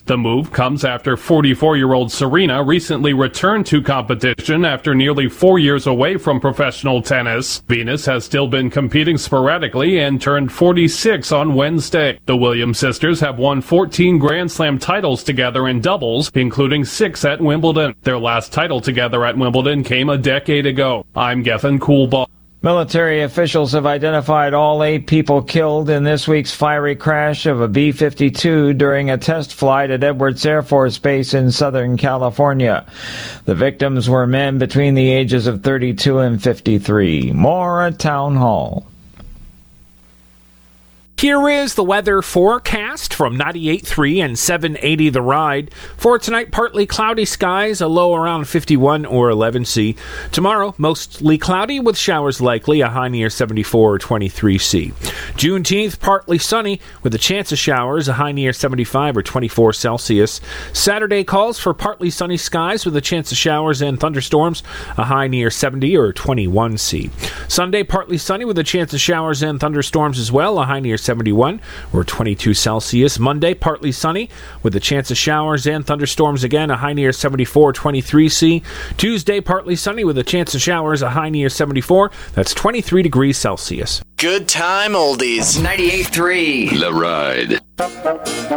The move comes after 44-year-old Serena recently returned to competition after nearly 4 years away from professional tennis. Venus has still been competing sporadically and turned 46 on Wednesday. The Williams sisters have won 14 Grand Slam titles together in doubles, including 6 at Wimbledon. Their last title together at Wimbledon came a decade ago. I'm Gethin Coolbaugh. Military officials have identified all 8 people killed in this week's fiery crash of a B-52 during a test flight at Edwards Air Force Base in Southern California. The victims were men between the ages of 32 and 53. More at Town Hall. Here is the weather forecast from 98.3 and 780 The Ride. For tonight, partly cloudy skies, a low around 51 or 11 C. Tomorrow, mostly cloudy with showers likely, a high near 74 or 23 C. Juneteenth, partly sunny with a chance of showers, a high near 75 or 24 Celsius. Saturday calls for partly sunny skies with a chance of showers and thunderstorms, a high near 70 or 21 C. Sunday, partly sunny with a chance of showers and thunderstorms as well, a high near 71 or 22 Celsius. Monday, partly sunny with a chance of showers and thunderstorms again, a high near 74, 23 C. Tuesday, partly sunny with a chance of showers, a high near 74. That's 23 degrees Celsius. Good time oldies. 98.3 The Ride.